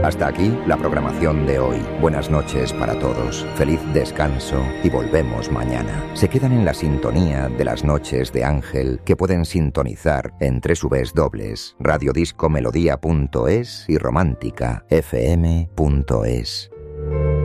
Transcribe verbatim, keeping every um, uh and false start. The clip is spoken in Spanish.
Hasta aquí la programación de hoy. Buenas noches para todos. Feliz descanso y volvemos mañana. Se quedan en la sintonía de las noches de Ángel, que pueden sintonizar en doble u doble u doble u punto radiodiscomelodía punto es y romántica f m punto es.